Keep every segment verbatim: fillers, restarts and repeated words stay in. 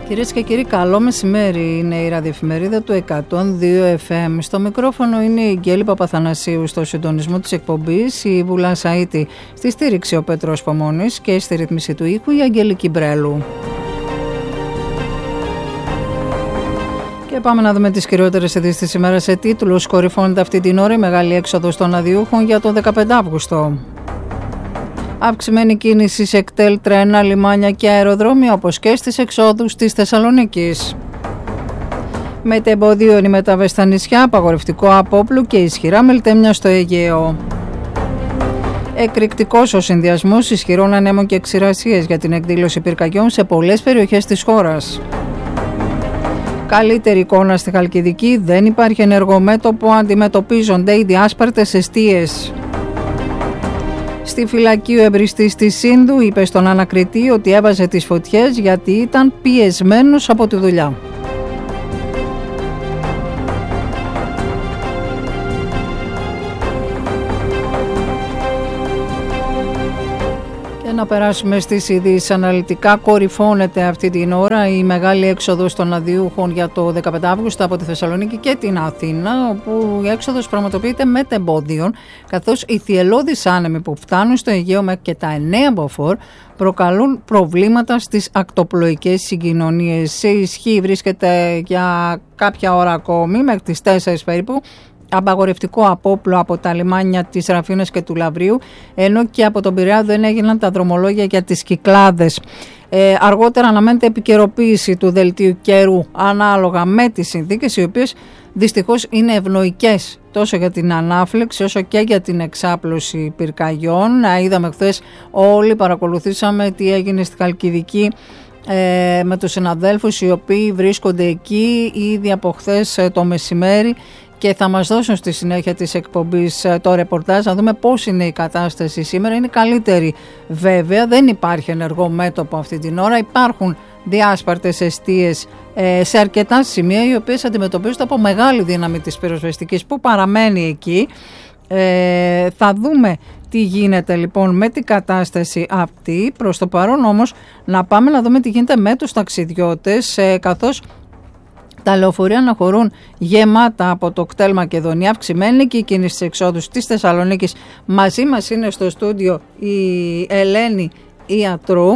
Κυρίες και κύριοι, καλό μεσημέρι. Είναι η ραδιοεφημερίδα του εκατόν δύο εφ εμ. Στο μικρόφωνο είναι η Γκέλη Παπαθανασίου, στο συντονισμό της εκπομπής η Βουλά Σαΐτη, στη στήριξη ο Πέτρος Πομώνης και στη ρύθμιση του ήχου η Αγγελική Μπρέλου. Και πάμε να δούμε τις κυριότερες ειδήσεις της ημέρας σε τίτλους. Κορυφώνεται αυτή την ώρα η μεγάλη έξοδος των αδειούχων για τον δεκαπέντε Αυγούστου. Αυξημένη κίνηση σε κτέλ, τρένα, λιμάνια και αεροδρόμια, όπως και στις εξόδους της Θεσσαλονίκης. Μετεμποδίων οι μεταβές στα νησιά, απαγορευτικό απόπλου και ισχυρά μελτέμια στο Αιγαίο. Εκρηκτικός ο συνδυασμός ισχυρών ανέμων και ξηρασίες για την εκδήλωση πυρκαγιών σε πολλές περιοχές της χώρας. Καλύτερη εικόνα στη Χαλκιδική, δεν υπάρχει ενεργό μέτωπο, αντιμετωπίζονται οι διάσπαρτες εστίες. Στη φυλακή ο εμπριστής της Σύνδου είπε στον ανακριτή ότι έβαζε τις φωτιές γιατί ήταν πιεσμένος από τη δουλειά. Να περάσουμε στις ειδήσεις αναλυτικά. Κορυφώνεται αυτή την ώρα η μεγάλη έξοδος των αδειούχων για το δεκαπέντε Αυγούστου από τη Θεσσαλονίκη και την Αθήνα, όπου η έξοδος πραγματοποιείται μετεμπόδιων, καθώς οι θυελλώδεις άνεμοι που φτάνουν στο Αιγαίο μέχρι και τα εννέα μποφόρ προκαλούν προβλήματα στις ακτοπλοϊκές συγκοινωνίες. Σε ισχύ βρίσκεται για κάποια ώρα ακόμη, μέχρι τις τέσσερις περίπου, απαγορευτικό απόπλο από τα λιμάνια της Ραφίνας και του Λαβρίου, ενώ και από τον Πειραιά δεν έγιναν τα δρομολόγια για τις Κυκλάδες. Ε, αργότερα αναμένεται επικαιροποίηση του δελτίου καιρού ανάλογα με τις συνθήκες, οι οποίες δυστυχώς είναι ευνοϊκές τόσο για την ανάφλεξη όσο και για την εξάπλωση πυρκαγιών. Είδαμε χθες, όλοι παρακολουθήσαμε τι έγινε στη Χαλκιδική ε, με τους συναδέλφους οι οποίοι βρίσκονται εκεί ήδη από χθες το μεσημέρι και θα μας δώσουν στη συνέχεια της εκπομπής το ρεπορτάζ να δούμε πώς είναι η κατάσταση σήμερα. Είναι καλύτερη βέβαια, δεν υπάρχει ενεργό μέτωπο αυτή την ώρα, υπάρχουν διάσπαρτες εστίες ε, σε αρκετά σημεία οι οποίες αντιμετωπίζονται από μεγάλη δύναμη της πυροσβεστικής που παραμένει εκεί. Ε, θα δούμε τι γίνεται λοιπόν με την κατάσταση αυτή. Προς το παρόν όμως να πάμε να δούμε τι γίνεται με τους ταξιδιώτες, ε, καθώς τα λεωφορεία αναχωρούν γεμάτα από το κτέλ Μακεδονία, αυξημένη και η κίνηση της εξόδους της Θεσσαλονίκης. Μαζί μας είναι στο στούντιο η Ελένη Ιατρού.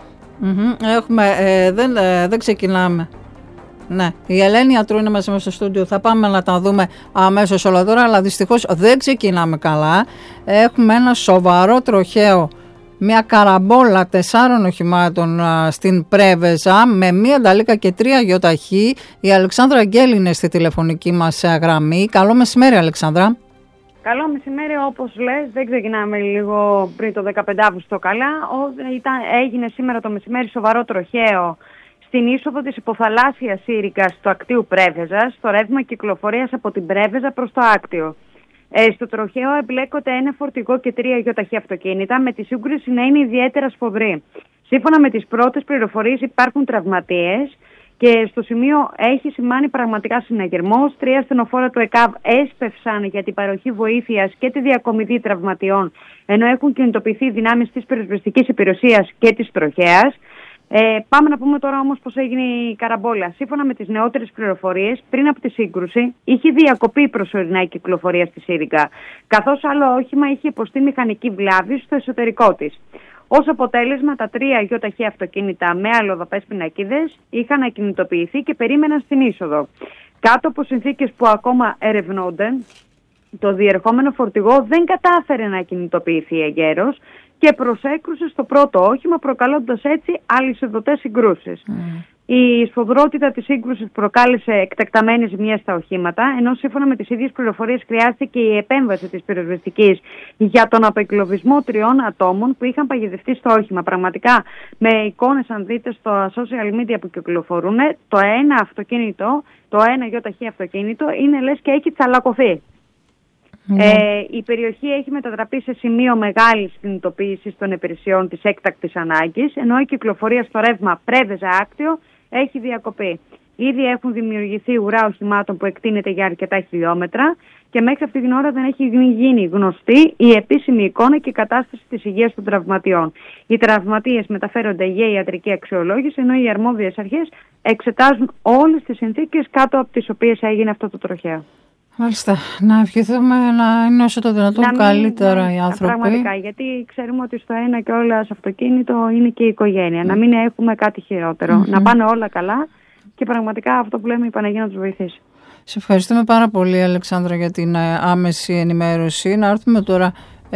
Έχουμε, ε, δεν, ε, δεν ξεκινάμε. Ναι, η Ελένη Ιατρού είναι μαζί μας στο στούντιο. Θα πάμε να τα δούμε αμέσως όλα τώρα, αλλά δυστυχώς δεν ξεκινάμε καλά. Έχουμε ένα σοβαρό τροχαίο, μια καραμπόλα τεσσάρων οχημάτων α, στην Πρέβεζα με μία νταλίκα και τρία γιοταχή. Η Αλεξάνδρα Αγγέλη είναι στη τηλεφωνική μας γραμμή. Καλό μεσημέρι, Αλεξάνδρα. Καλό μεσημέρι, όπως λες, δεν ξεκινάμε λίγο πριν το δεκαπέντε Αυγούστου καλά. Ό, ήταν, έγινε σήμερα το μεσημέρι σοβαρό τροχαίο στην είσοδο της υποθαλάσσιας Σύρικας του ακτίου Πρέβεζας, στο ρεύμα κυκλοφορίας από την Πρέβεζα προς το Άκτιο. Ε, στο τροχαίο εμπλέκονται ένα φορτηγό και τρία γιοταχή αυτοκίνητα, με τη σύγκρουση να είναι ιδιαίτερα σφοδρή. Σύμφωνα με τις πρώτες πληροφορίες υπάρχουν τραυματίες και στο σημείο έχει σημάνει πραγματικά συναγερμός. Τρία ασθενοφόρα του ΕΚΑΒ έσπευσαν για την παροχή βοήθειας και τη διακομιδή τραυματιών, ενώ έχουν κινητοποιηθεί δυνάμεις της πυροσβεστικής υπηρεσίας και της τροχαίας. Ε, πάμε να πούμε τώρα όμως πώς έγινε η καραμπόλα. Σύμφωνα με τις νεότερες πληροφορίες, πριν από τη σύγκρουση είχε διακοπεί προσωρινά η κυκλοφορία στη Σύρικα, καθώς άλλο όχημα είχε υποστεί μηχανική βλάβη στο εσωτερικό της. Ως αποτέλεσμα, τα τρία γιοταχή αυτοκίνητα με αλλοδαπές πινακίδες είχαν ακινητοποιηθεί και περίμεναν στην είσοδο. Κάτω από συνθήκες που ακόμα ερευνώνται, το διερχόμενο φορτηγό δεν κατάφερε να ακινητοποιηθεί εγκαίρως και προσέκρουσε στο πρώτο όχημα, προκαλώντας έτσι αλυσιδωτές συγκρούσεις. Mm. Η σφοδρότητα της σύγκρουσης προκάλεσε εκτεκταμένη ζημιά στα οχήματα, ενώ σύμφωνα με τις ίδιες πληροφορίες χρειάστηκε η επέμβαση της πυροσβεστικής για τον απεκλωβισμό τριών ατόμων που είχαν παγιδευτεί στο όχημα. Πραγματικά, με εικόνες αν δείτε στο social media που κυκλοφορούν, το ένα αυτοκίνητο, το ένα γιοταχή αυτοκίνητο είναι λες και έχει τσαλακωθεί. Mm. Ε, η περιοχή έχει μετατραπεί σε σημείο μεγάλης κινητοποίησης των υπηρεσιών της έκτακτης ανάγκης, ενώ η κυκλοφορία στο ρεύμα Πρέβεζα Άκτιο έχει διακοπεί. Ήδη έχουν δημιουργηθεί ουρά οχημάτων που εκτείνεται για αρκετά χιλιόμετρα και μέχρι αυτή την ώρα δεν έχει γίνει γνωστή η επίσημη εικόνα και η κατάσταση της υγείας των τραυματιών. Οι τραυματίες μεταφέρονται για ιατρική αξιολόγηση, ενώ οι αρμόδιες αρχές εξετάζουν όλες τις συνθήκες κάτω από τις οποίες έγινε αυτό το τροχαίο. Μάλιστα. Να ευχηθούμε να είναι όσο το δυνατόν να μην, καλύτερα οι άνθρωποι. Πραγματικά, γιατί ξέρουμε ότι στο ένα και όλα σε αυτοκίνητο είναι και η οικογένεια. Mm. Να μην έχουμε κάτι χειρότερο. Mm-hmm. Να πάνε όλα καλά και πραγματικά αυτό που λέμε η Παναγία να τους βοηθήσει. Σε ευχαριστούμε πάρα πολύ, Αλεξάνδρα, για την άμεση ενημέρωση. Να έρθουμε τώρα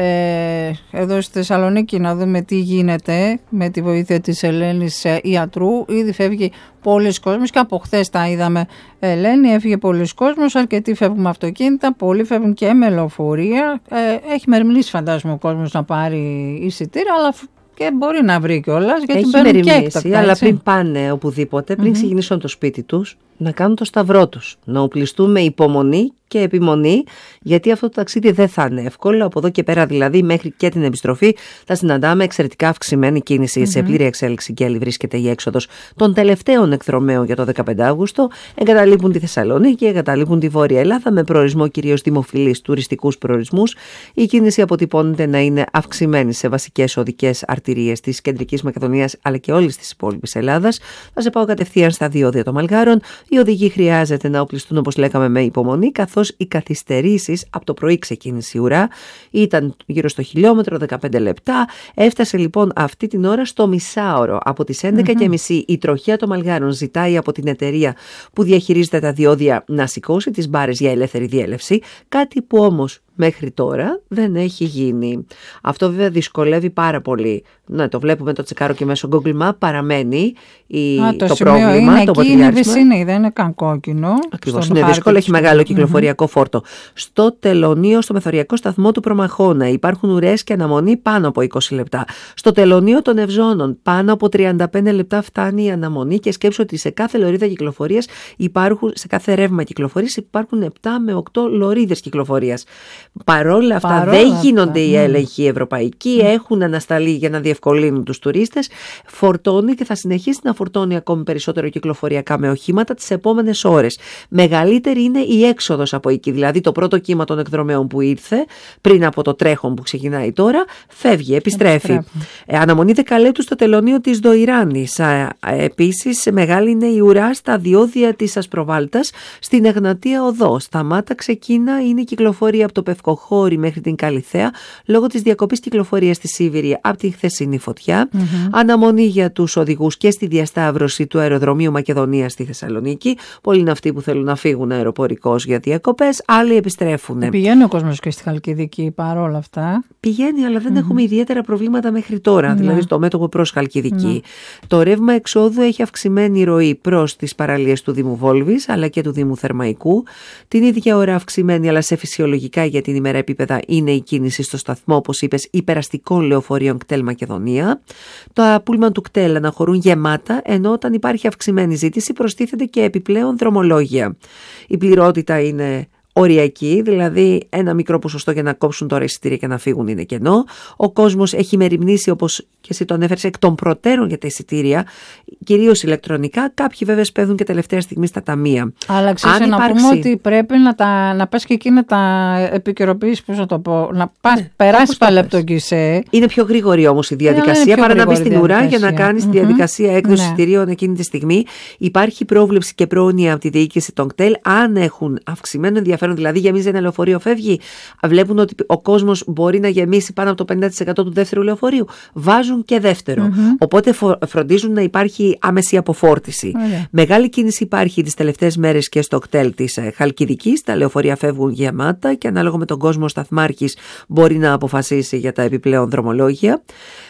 ε, εδώ στη Θεσσαλονίκη να δούμε τι γίνεται με τη βοήθεια της Ελένης ε, ιατρού. Ήδη φεύγει πολλοί κόσμος και από χθες τα είδαμε, Ελένη, έφυγε πολλοί κόσμος, αρκετοί φεύγουν με αυτοκίνητα, πολλοί φεύγουν και με λεωφορεία. Ε, έχει μερμηνήσει φαντάζομαι ο κόσμος να πάρει εισιτήρια, αλλά και μπορεί να βρει κιόλας, γιατί έχει μεριμνήσει, αλλά πριν πάνε οπουδήποτε, πριν mm-hmm. ξεκινήσουν το σπίτι τους, να κάνουν το σταυρό τους, να οπλιστούν με υπομονή και επιμονή, γιατί αυτό το ταξίδι δεν θα είναι εύκολο. Από εδώ και πέρα, δηλαδή, μέχρι και την επιστροφή, θα συναντάμε εξαιρετικά αυξημένη κίνηση. Mm-hmm. Σε πλήρη εξέλιξη και άλλη βρίσκεται η έξοδος των τελευταίων εκδρομέων για το δεκαπέντε Αυγούστου. Εγκαταλείπουν τη Θεσσαλονίκη, εγκαταλείπουν τη Βόρεια Ελλάδα, με προορισμό κυρίως δημοφιλείς τουριστικούς προορισμούς. Η κίνηση αποτυπώνεται να είναι αυξημένη σε βασικές οδικές αρτηρίες της Κεντρικής Μακεδονίας, αλλά και όλης της υπόλοιπης Ελλάδας. Θα σε πάω κατευθείαν στα διόδια των Μαλγάρων. Οι οδηγοί χρειάζεται να οπλιστούν, όπως λέγαμε, με υπομονή, καθώς οι καθυστερήσεις από το πρωί ξεκίνησε η ουρά, ήταν γύρω στο χιλιόμετρο, δεκαπέντε λεπτά. Έφτασε λοιπόν αυτή την ώρα στο μισάωρο. Από τις έντεκα και μισή mm-hmm. η τροχέα των Μαλγάρων ζητάει από την εταιρεία που διαχειρίζεται τα διόδια να σηκώσει τις μπάρες για ελεύθερη διέλευση, κάτι που όμως μέχρι τώρα δεν έχει γίνει. Αυτό βέβαια δυσκολεύει πάρα πολύ. Να το βλέπουμε, το τσεκάρω και μέσω Google Map, παραμένει η, Α, το, το πρόβλημα. Είναι το εκεί, είναι βυσσίνη, δεν είναι καν κόκκινο. Ακριβώς, είναι δύσκολο, έχει μεγάλο κυκλοφοριακό mm-hmm. φόρτο. Στο τελωνείο, στο μεθοριακό σταθμό του Προμαχώνα, υπάρχουν ουρές και αναμονή πάνω από είκοσι λεπτά. Στο τελωνείο των Ευζώνων, πάνω από τριάντα πέντε λεπτά φτάνει η αναμονή και σκέψω ότι σε κάθε λωρίδα κυκλοφορίας υπάρχουν, σε κάθε ρεύμα κυκλοφορίας υπάρχουν επτά με οκτώ λωρίδες κυκλοφορίας. Παρόλα αυτά Παρόλα δεν αυτά. γίνονται οι έλεγχοι ευρωπαϊκοί, mm. έχουν ανασταλεί για να διευκολύνουν τους τουρίστες. Φορτώνει και θα συνεχίσει να φορτώνει ακόμη περισσότερο κυκλοφοριακά με οχήματα τις επόμενες ώρες. Μεγαλύτερη είναι η έξοδος από εκεί, δηλαδή το πρώτο κύμα των εκδρομέων που ήρθε πριν από το τρέχον που ξεκινάει τώρα, φεύγει, επιστρέφει. Ε, αναμονή δέκα λεπτού στο τελωνείο της Δοϊράνης. Επίσης μεγάλη είναι η ουρά στα διόδια της Ασπροβάλτας στην Εγνατία Οδό. Σταμάτα ξεκίνα είναι η κυκλοφορία από το Πευκοχώρι μέχρι την Καλιθέα λόγω της διακοπής κυκλοφορίας στη Σίβηρη από τη χθεσινή φωτιά. Mm-hmm. Αναμονή για τους οδηγούς και στη διασταύρωση του αεροδρομίου Μακεδονίας στη Θεσσαλονίκη. Πολλοί είναι αυτοί που θέλουν να φύγουν αεροπορικώς για διακοπές, άλλοι επιστρέφουν. Πηγαίνει ο κόσμος και στη Χαλκιδική παρόλα αυτά. Πηγαίνει, αλλά δεν mm-hmm. έχουμε ιδιαίτερα προβλήματα μέχρι τώρα, mm-hmm. δηλαδή στο μέτωπο προς Χαλκιδική. Mm-hmm. Το ρεύμα εξόδου έχει αυξημένη ροή προς τις παραλίες του Δήμου Βόλβης αλλά και του Δήμου Θερμαϊκού. Την ίδια ώρα αυξημένη, αλλά σε φυσιολογικά για την ημέρα επίπεδα είναι η κίνηση στο σταθμό, όπως είπες, υπεραστικών λεωφορείων ΚΤΕΛ Μακεδονία. Τα πούλμαν του ΚΤΕΛ αναχωρούν γεμάτα, ενώ όταν υπάρχει αυξημένη ζήτηση προστίθενται και επιπλέον δρομολόγια. Η πληρότητα είναι οριακή, δηλαδή ένα μικρό ποσοστό για να κόψουν τώρα εισιτήρια και να φύγουν είναι κενό. Ο κόσμος έχει μεριμνήσει, όπως και εσύ το ανέφερες, εκ των προτέρων για τα εισιτήρια, κυρίως ηλεκτρονικά. Κάποιοι βέβαια σπέβδουν και τελευταία στιγμή στα ταμεία. Αλλά ξέρεις, να υπάρξει... πούμε ότι πρέπει να, τα, να πας και εκεί να τα επικαιροποιήσεις, πώς να το πω, να πας, ναι, περάσεις πάλι από τον ΚΙΣΕ. Είναι πιο γρήγορη όμως η διαδικασία παρά να μπεις στην ουρά για να κάνεις mm-hmm. τη διαδικασία έκδοσης εισιτηρίων ναι. εκείνη τη στιγμή. Υπάρχει πρόβλεψη και πρόνοια από τη διοίκηση των ΚΤΕΛ, αν έχουν αυξημένο ενδιαφέρον. Δηλαδή γεμίζει ένα λεωφορείο, φεύγει. Βλέπουν ότι ο κόσμος μπορεί να γεμίσει πάνω από το πενήντα τοις εκατό του δεύτερου λεωφορείου. Βάζουν και δεύτερο. Mm-hmm. Οπότε φροντίζουν να υπάρχει άμεση αποφόρτιση. Mm-hmm. Μεγάλη κίνηση υπάρχει τις τελευταίες μέρες και στο κτέλ της Χαλκιδικής. Τα λεωφορεία φεύγουν γεμάτα και ανάλογα με τον κόσμο ο σταθμάρχης μπορεί να αποφασίσει για τα επιπλέον δρομολόγια.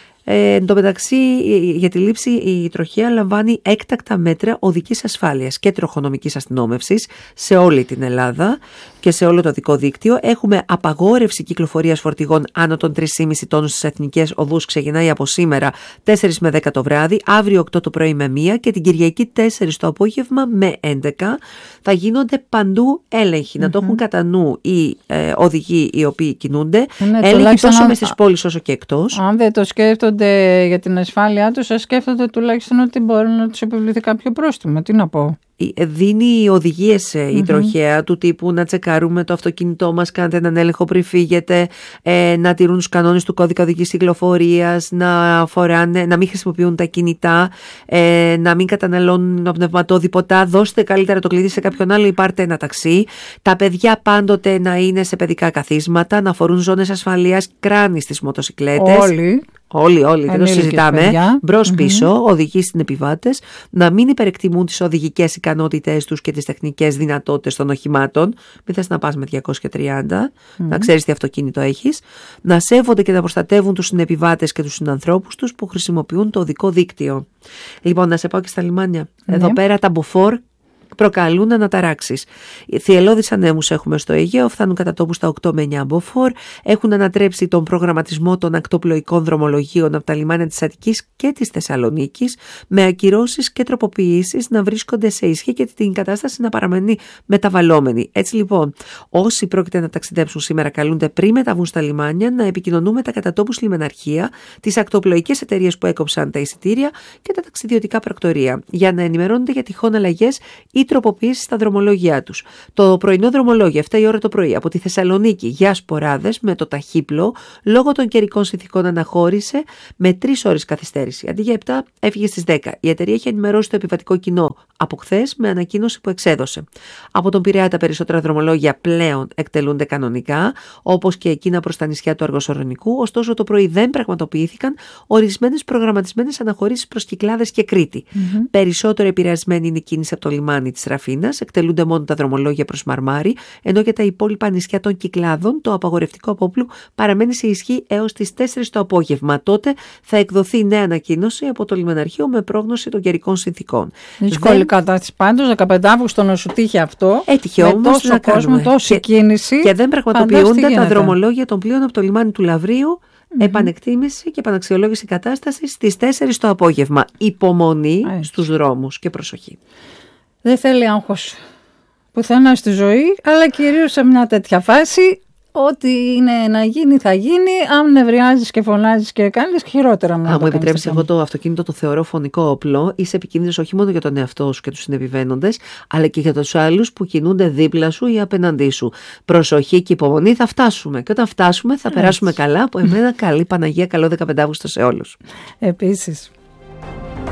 Ε, εν τω μεταξύ, για τη λήψη η τροχέα λαμβάνει έκτακτα μέτρα οδικής ασφάλειας και τροχονομικής αστυνόμευσης σε όλη την Ελλάδα και σε όλο το οδικό δίκτυο. Έχουμε απαγόρευση κυκλοφορίας φορτηγών άνω των τρία κόμμα πέντε τόνους στις εθνικές οδούς. Ξεκινάει από σήμερα τέσσερις με δέκα το βράδυ, αύριο οκτώ το πρωί με μία και την Κυριακή τέσσερις το απόγευμα με έντεκα. Θα γίνονται παντού έλεγχοι. Mm-hmm. Να το έχουν κατά νου οι ε, οδηγοί οι οποίοι κινούνται. Ναι, έλεγχοι τόσο μέσα στις πόλεις όσο και εκτός. Αν δεν το σκέφτονται για την ασφάλειά τους, σκέφτονται τουλάχιστον ότι μπορεί να τους επιβληθεί κάποιο πρόστιμο. Τι να πω. δίνει οδηγίες mm-hmm. η τροχέα του τύπου να τσεκάρουμε το αυτοκίνητό μας, κάντε έναν έλεγχο πριν φύγετε, ε, να τηρούν τους κανόνες του κώδικα οδικής κυκλοφορίας, να, φοράνε, να μην χρησιμοποιούν τα κινητά, ε, να μην καταναλώνουν πνευματώδη ποτά, δώστε καλύτερα το κλειδί σε κάποιον άλλο ή πάρτε ένα ταξί. Τα παιδιά πάντοτε να είναι σε παιδικά καθίσματα, να φορούν ζώνες ασφαλείας, κράνη στις μοτοσικλέτες. Όλοι. Όλοι, όλοι, δεν το συζητάμε. Μπρος πίσω, Mm-hmm. οδηγοί στην επιβάτες, να μην υπερεκτιμούν τις οδηγικές ικανότητες τους και τις τεχνικές δυνατότητες των οχημάτων. Μην θες να πας με διακόσια τριάντα, mm-hmm. να ξέρεις τι αυτοκίνητο έχεις. Να σέβονται και να προστατεύουν τους συνεπιβάτες και τους συνανθρώπους τους που χρησιμοποιούν το οδικό δίκτυο. Λοιπόν, να σε πάω και στα λιμάνια. Mm-hmm. Εδώ πέρα τα μποφόρ προκαλούν αναταράξεις. Θυελλώδεις ανέμους έχουμε στο Αιγαίο, φτάνουν κατά τόπου στα οκτώ με εννιά μποφόρ, έχουν ανατρέψει τον προγραμματισμό των ακτοπλοϊκών δρομολογίων από τα λιμάνια της Αττικής και της Θεσσαλονίκης, με ακυρώσεις και τροποποιήσεις να βρίσκονται σε ισχύ και την κατάσταση να παραμένει μεταβαλλόμενη. Έτσι λοιπόν, όσοι πρόκειται να ταξιδέψουν σήμερα καλούνται πριν μεταβούν στα λιμάνια να επικοινωνούν με τα κατά τόπους λιμεναρχεία, τις ακτοπλοϊκές εταιρείες που έκοψαν τα εισιτήρια και τα ταξιδιωτικά πρακτορεία, για να ενημερώνονται για τυχόν αλλαγές ή τροποποιήσεις στα δρομολόγια τους. Το πρωινό δρομολόγιο, επτά η ώρα το πρωί, από τη Θεσσαλονίκη για Σποράδες με το ταχύπλο, λόγω των καιρικών συνθηκών αναχώρησε με τρεις ώρες καθυστέρηση. Αντί για επτά, έφυγε στις δέκα. Η εταιρεία έχει ενημερώσει το επιβατικό κοινό από χθες με ανακοίνωση που εξέδωσε. Από τον Πειραιά τα περισσότερα δρομολόγια πλέον εκτελούνται κανονικά, όπως και εκείνα προς τα νησιά του Αργοσορρονικού, ωστόσο το πρωί δεν πραγματοποιήθηκαν ορισμένες προγραμματισμένες αναχωρήσεις προς Κυκλάδες και Κρήτη. Mm-hmm. Περισσότερο επηρεασμένη είναι η κίνηση από το λιμάνι της Ραφίνας, εκτελούνται μόνο τα δρομολόγια προς Μαρμάρι, ενώ για τα υπόλοιπα νησιά των Κυκλάδων το απαγορευτικό απόπλου παραμένει σε ισχύ έως τις τέσσερις το απόγευμα. Τότε θα εκδοθεί νέα ανακοίνωση από το λιμεναρχείο με πρόγνωση των καιρικών συνθήκων. Δύσκολη δεν... κατάσταση πάντως, δεκαπέντε Αυγούστου να σου τύχει αυτό. Έτυχε με όμως τόσο κόσμο, τόση και, κίνηση. Και δεν πραγματοποιούνται τα δρομολόγια των πλοίων από το λιμάνι του Λαβρίου. Mm-hmm. Επανεκτίμηση και επαναξιολόγηση κατάστασης στις τέσσερις το απόγευμα. Υπομονή Έτσι. Στους δρόμους και προσοχή. Δεν θέλει άγχος πουθενά στη ζωή, αλλά κυρίως σε μια τέτοια φάση. Ό,τι είναι να γίνει θα γίνει. Αν νευριάζεις και φωνάζεις και κάνεις, χειρότερα μου. Αν μου επιτρέψεις, εγώ το αυτοκίνητο το θεωρώ φωνικό όπλο. Είσαι επικίνδυνος όχι μόνο για τον εαυτό σου και τους συνεπιβαίνοντες, αλλά και για τους άλλους που κινούνται δίπλα σου ή απέναντί σου. Προσοχή και υπομονή, θα φτάσουμε. Και όταν φτάσουμε θα Έτσι. Περάσουμε καλά. Από εμένα καλή Παναγία, καλό δεκαπέντε Αυγούστου σε όλους. Επίσης.